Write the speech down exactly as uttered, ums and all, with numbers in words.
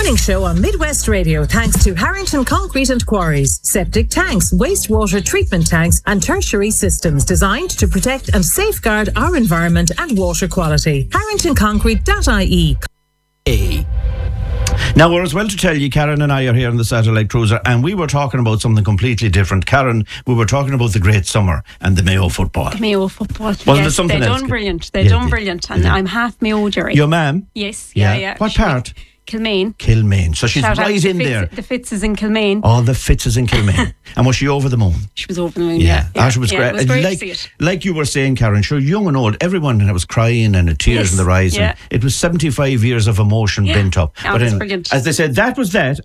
Morning Show on Midwest Radio thanks to Harrington Concrete and Quarries. Septic tanks, wastewater treatment tanks and tertiary systems designed to protect and safeguard our environment and water quality. harrington concrete dot I E. Now, we're as well to tell you, Karen and I are here on the Satellite Cruiser, and we were talking about something completely different. Karen, we were talking about the great summer and the Mayo football. The Mayo football. Wasn't yes, it something they've else? done brilliant. They've Yeah, done they- brilliant. And they- I'm half Mayo, Jerry. Your mum? Yes, yeah, yeah. What She- part? Kilmaine. Kilmaine. So she's Shout out right to in Fitz, there. The Fitzes in Kilmaine. All the Fitzes in Kilmaine. And was she over the moon? She was over the moon, Yeah, yeah. yeah. It was yeah, great. It was great like, to see it. like you were saying, Karen, sure, young and old, everyone was crying and the tears Yes, in their eyes. yeah. And it was seventy-five years of emotion Yeah. bent up. Oh, but that's anyway, brilliant. as they said, that was that.